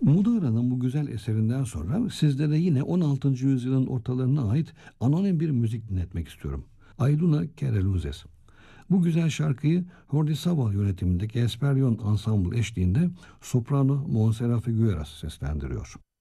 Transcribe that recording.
Mudara'nın bu güzel eserinden sonra sizlere yine 16. yüzyılın ortalarına ait anonim bir müzik dinletmek istiyorum. Ayluna Kereluzes. Bu güzel şarkıyı Jordi Savall yönetimindeki Esperion Ensemble eşliğinde soprano Montserrat Figueras seslendiriyor.